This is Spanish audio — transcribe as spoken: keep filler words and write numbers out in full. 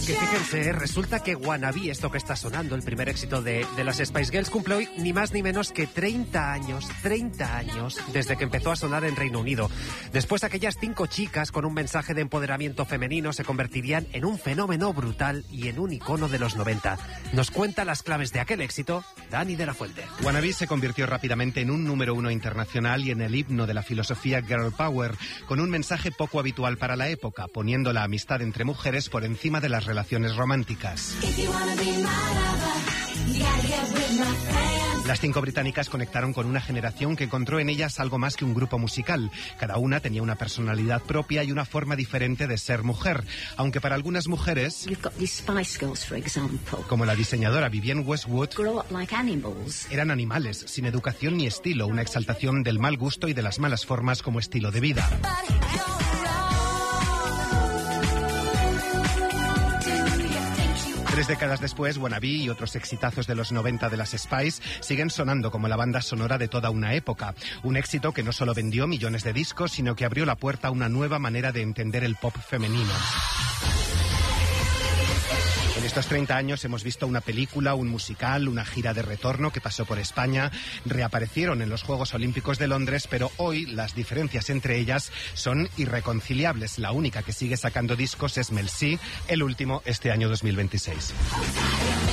Que fíjense, resulta que Wannabe, esto que está sonando, el primer éxito de, de las Spice Girls, cumple hoy ni más ni menos que treinta años, treinta años, desde que empezó a sonar en Reino Unido. Después, aquellas cinco chicas con un mensaje de empoderamiento femenino se convertirían en un fenómeno brutal y en un icono de los noventa. Nos cuenta las claves de aquel éxito Dani de la Fuente. Wannabe se convirtió rápidamente en un número uno internacional y en el himno de la filosofía Girl Power, con un mensaje poco habitual para la época, poniendo la amistad entre mujeres por encima de las relaciones románticas. Las cinco británicas conectaron con una generación que encontró en ellas algo más que un grupo musical. Cada una tenía una personalidad propia y una forma diferente de ser mujer, aunque para algunas mujeres, como la diseñadora Vivienne Westwood, eran animales, sin educación ni estilo, una exaltación del mal gusto y de las malas formas como estilo de vida. Tres décadas después, Wannabe y otros exitazos de los noventa de las Spice siguen sonando como la banda sonora de toda una época. Un éxito que no solo vendió millones de discos, sino que abrió la puerta a una nueva manera de entender el pop femenino. En estos treinta años hemos visto una película, un musical, una gira de retorno que pasó por España, reaparecieron en los Juegos Olímpicos de Londres, pero hoy las diferencias entre ellas son irreconciliables. La única que sigue sacando discos es Mel C, el último este año dos mil veintiséis.